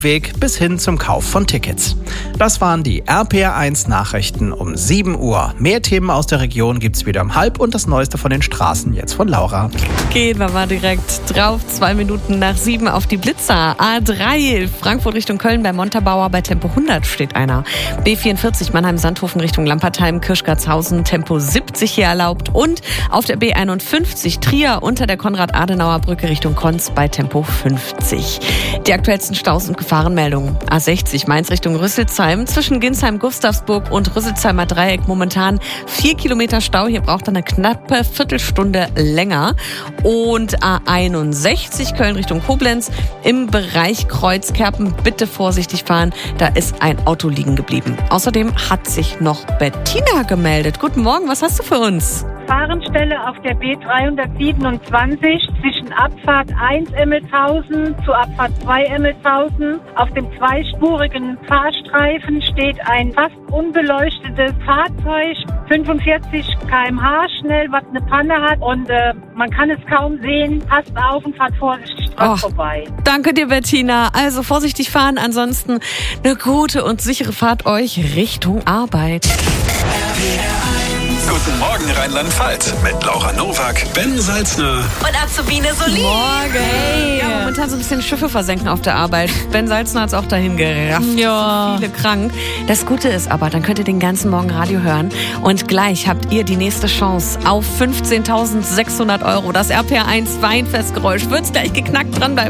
Weg bis hin zum Kauf von Tickets. Das waren die RPR1 Nachrichten um 7 Uhr. Mehr Themen aus der Region gibt's wieder um 12 und das Neueste von den Straßen jetzt von Laura. Gehen wir mal direkt drauf. 2 Minuten nach 7 auf die Blitzer. A3 Frankfurt Richtung Köln bei Montabaur bei Tempo 100 steht einer. B44 Mannheim-Sandhofen Richtung Lampertheim, Kirschgarzhausen Tempo 70 hier erlaubt. Und auf der B51 Trier unter der Konrad-Adenauer-Brücke Richtung Konz bei Tempo 50. Die aktuellsten Staus und Gefahrenmeldungen. A60 Mainz Richtung Rüsselsheim zwischen Ginsheim, Gustavsburg und Rüsselsheimer Dreieck momentan 4 Kilometer Stau. Hier braucht er eine knappe Viertelstunde länger. Und A61 Köln Richtung Koblenz im Bereich Kreuzkerpen bitte vorsichtig fahren. Da ist ein Auto liegen geblieben. Außerdem hat sich noch Bettina gemeldet. Guten Morgen, was hast du für uns? Gefahrenstelle auf der B327 zwischen Abfahrt 1 Emmelshausen zu Abfahrt 2 Emmelshausen. Auf dem zweispurigen Fahrstreifen steht ein fast unbeleuchtetes Fahrzeug, 45 km/h schnell, was eine Panne hat und man kann es kaum sehen. Passt auf und fahrt vorsichtig dran vorbei. Danke dir, Bettina. Also vorsichtig fahren, ansonsten eine gute und sichere Fahrt euch Richtung Arbeit. Guten Morgen Rheinland-Pfalz mit Laura Nowak, Ben Salzner und Azubine Solin. Morgen. Hey. Ja, momentan so ein bisschen Schiffe versenken auf der Arbeit. Ben Salzner hat es auch dahin gerafft. Ja. Viele krank. Das Gute ist aber, dann könnt ihr den ganzen Morgen Radio hören und gleich habt ihr die nächste Chance auf 15.600 €. Das RPR1 Weinfestgeräusch wird's gleich geknackt, dran bleiben.